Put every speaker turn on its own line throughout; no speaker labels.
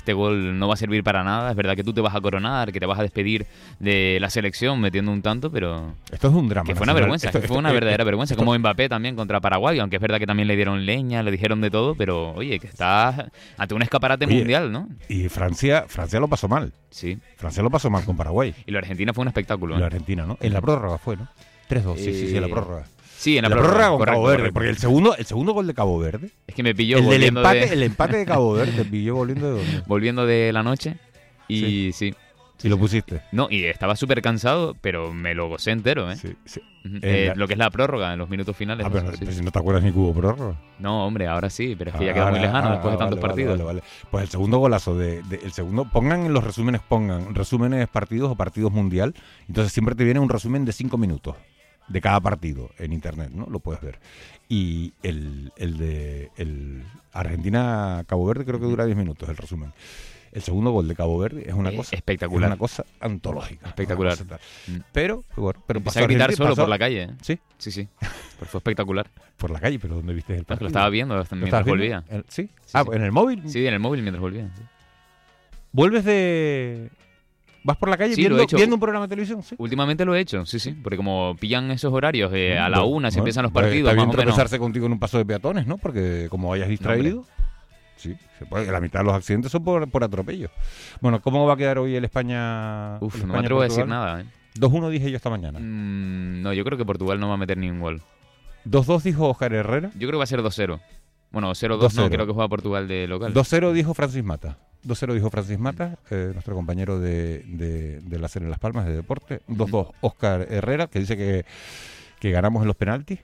este gol no va a servir para nada. Es verdad que tú te vas a coronar, que te vas a despedir de la selección metiendo un tanto, pero...
Esto es un drama.
Que fue una vergüenza, fue una verdadera vergüenza. Como Mbappé también contra Paraguay, aunque es verdad que también le dieron leña, le dijeron de todo, pero oye, que está ante un escaparate mundial, ¿no?
Y Francia lo pasó mal.
Sí.
Francia lo pasó mal con Paraguay.
Y la Argentina fue un espectáculo.
Y la Argentina, ¿no? En la prórroga fue, ¿no? 3-2, sí, en la prórroga.
Sí, en la
prórroga con
correcto,
Cabo Verde,
correcto.
porque el segundo gol de Cabo Verde.
Es que me pilló
el empate de Cabo Verde, te pilló volviendo de dónde.
Volviendo de la noche y sí.
Y lo pusiste.
No, y estaba súper cansado, pero me lo gocé entero, ¿eh?
Sí.
Lo que es la prórroga en los minutos finales.
Pero si no te acuerdas ni que hubo prórroga.
No, hombre, ahora sí, pero es que ya queda muy lejano después de tantos partidos.
Vale. Pues el segundo golazo el segundo, pongan en los resúmenes, resúmenes partidos o partidos mundial. Entonces siempre te viene un resumen de 5 minutos de cada partido en internet, ¿no? Lo puedes ver. Y el de Argentina-Cabo Verde creo que dura 10 minutos el resumen. El segundo gol de Cabo Verde es una cosa
espectacular.
Es una cosa antológica.
Espectacular.
Pero
empecé a gritar solo por la calle, ¿eh?
Sí.
Pero fue espectacular.
Por la calle, pero ¿dónde viste el partido?
Lo estaba viendo mientras volvía.
¿Sí?
Sí.
¿En el móvil?
Sí, en el móvil mientras volvía. Sí.
¿Vuelves de...? ¿Vas por la calle viendo un programa de televisión? ¿Sí?
Últimamente lo he hecho, sí. Porque como pillan esos horarios, a la 1 se empiezan los partidos,
está bien
más o menos.
tropezarse contigo en un paso de peatones, ¿no? Porque como vayas distraído... Sí, se puede. La mitad de los accidentes son por atropello. Bueno, ¿cómo va a quedar hoy el España?
No me atrevo a decir nada, ¿eh?
2-1 dije yo esta mañana.
No, yo creo que Portugal no va a meter ningún gol.
2-2 dijo Óscar Herrera.
Yo creo que va a ser 2-0. Bueno, 0-2 no, creo que juega Portugal de local.
2-0 dijo Francis Mata. 2-0 dijo Francis Mata, nuestro compañero de la serie Las Palmas de deporte. 2-2 Óscar Herrera, que dice que ganamos en los penaltis.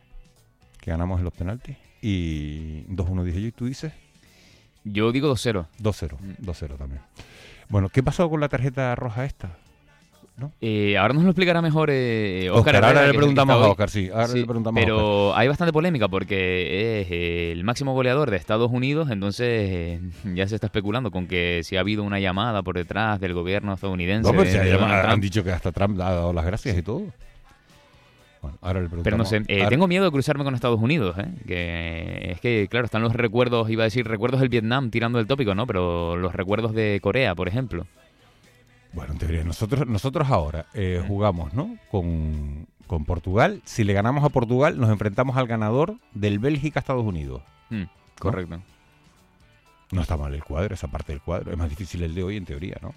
Y 2-1 dije yo, ¿y tú dices?
Yo digo 2-0.
2-0 también. Bueno, ¿qué pasó con la tarjeta roja esta? ¿No?
Ahora nos lo explicará mejor Óscar.
Ahora le preguntamos a Óscar, sí.
Pero hay bastante polémica porque es el máximo goleador de Estados Unidos, entonces ya se está especulando con que si ha habido una llamada por detrás del gobierno estadounidense.
No, pero han dicho que hasta Trump ha dado las gracias y todo. Bueno, ahora le preguntamos.
Pero no sé, tengo miedo de cruzarme con Estados Unidos, que es que, claro, están los recuerdos, iba a decir recuerdos del Vietnam tirando el tópico, ¿no? Pero los recuerdos de Corea, por ejemplo.
Bueno, en teoría, nosotros ahora jugamos, ¿no? Con Portugal. Si le ganamos a Portugal, nos enfrentamos al ganador del Bélgica-Estados Unidos.
Correcto.
No está mal el cuadro, esa parte del cuadro. Es más difícil el de hoy, en teoría, ¿no?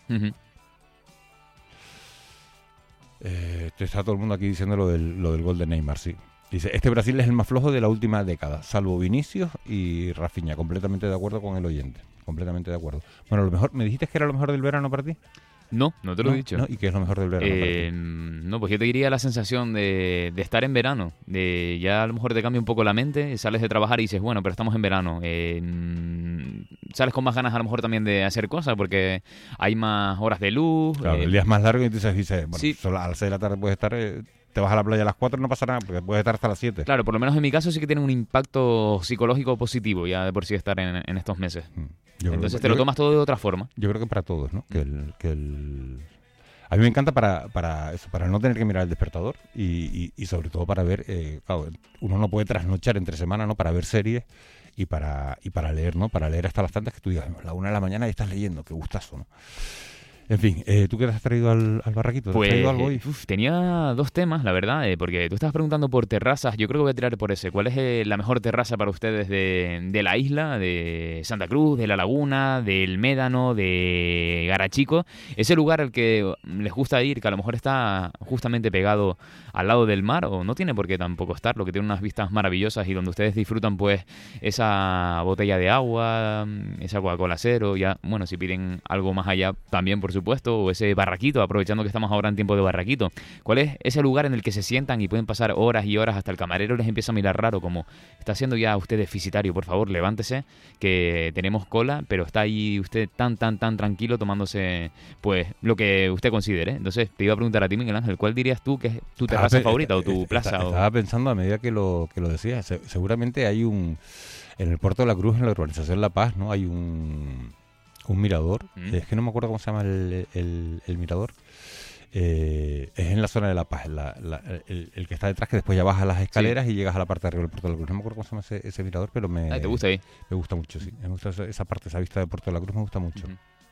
Está todo el mundo aquí diciendo lo del gol de Neymar, sí. Dice, este Brasil es el más flojo de la última década, salvo Vinicius y Rafinha. Completamente de acuerdo con el oyente. Completamente de acuerdo. Bueno, lo mejor, ¿me dijiste que era lo mejor del verano para ti?
No te lo he dicho.
¿No? ¿Y qué es lo mejor del verano para ti?
No, pues yo te diría la sensación de estar en verano. De ya a lo mejor te cambia un poco la mente, sales de trabajar y dices, bueno, pero estamos en verano. Sales con más ganas a lo mejor también de hacer cosas porque hay más horas de luz.
Claro, el día es más largo y entonces dices, bueno,
sí.
Solo a las 6 de la tarde puedes estar... te vas a la playa a las 4 no pasa nada, porque puedes estar hasta las 7.
Claro, por lo menos en mi caso sí que tiene un impacto psicológico positivo ya de por sí estar en estos meses. Entonces te lo tomas todo de otra forma.
Yo creo que para todos, ¿no? A mí me encanta para no tener que mirar el despertador y sobre todo para ver, claro, uno no puede trasnochar entre semana, ¿no? Para ver series y para leer, ¿no? Para leer hasta las tantas que tú digas, a la 1 de la mañana y estás leyendo, qué gustazo, ¿no? En fin, ¿tú qué te has traído al barraquito? ¿Te has traído algo hoy?
Tenía dos temas, la verdad, porque tú estabas preguntando por terrazas. Yo creo que voy a tirar por ese. ¿Cuál es la mejor terraza para ustedes de la isla, de Santa Cruz, de La Laguna, del Médano, de Garachico? Ese lugar al que les gusta ir, que a lo mejor está justamente pegado al lado del mar, o no tiene por qué tampoco estar, lo que tiene unas vistas maravillosas y donde ustedes disfrutan pues esa botella de agua, esa Coca-Cola cero, ya, bueno, si piden algo más allá también, por supuesto, o ese barraquito, aprovechando que estamos ahora en tiempo de barraquito. ¿Cuál es ese lugar en el que se sientan y pueden pasar horas y horas hasta el camarero les empieza a mirar raro, como está haciendo ya usted deficitario, por favor, levántese, que tenemos cola, pero está ahí usted tan tranquilo tomándose pues lo que usted considere? Entonces te iba a preguntar a ti, Miguel Ángel, ¿cuál dirías tú que es tu terraza favorita o tu plaza?
Estaba pensando a medida que lo decías, seguramente hay en el Puerto de la Cruz, en la urbanización La Paz, ¿no? Hay un mirador, es que no me acuerdo cómo se llama el mirador, es en la zona de La Paz, el que está detrás, que después ya bajas las escaleras y llegas a la parte de arriba del Puerto de la Cruz. No me acuerdo cómo se llama ese mirador, pero
¿te gusta ahí?
Me gusta mucho, sí. Me gusta esa parte, esa vista del Puerto de la Cruz me gusta mucho.